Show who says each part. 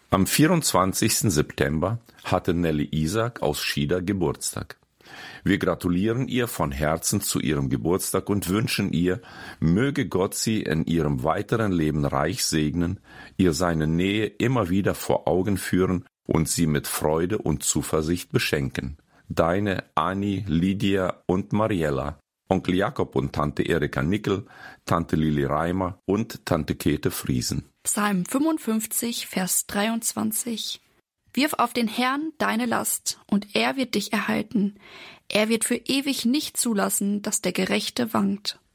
Speaker 1: Am 24. September hatte Nelly Isaac aus Schieder Geburtstag. Wir gratulieren ihr von Herzen zu ihrem Geburtstag und wünschen ihr, möge Gott sie in ihrem weiteren Leben reich segnen, ihr seine Nähe immer wieder vor Augen führen und sie mit Freude und Zuversicht beschenken. Deine Anni, Lydia und Mariella, Onkel Jakob und Tante Erika Nickel, Tante Lili Reimer und Tante Käthe Friesen.
Speaker 2: Psalm 55, Vers 23. Wirf auf den Herrn deine Last, und er wird dich erhalten. Er wird für ewig nicht zulassen, dass der Gerechte wankt.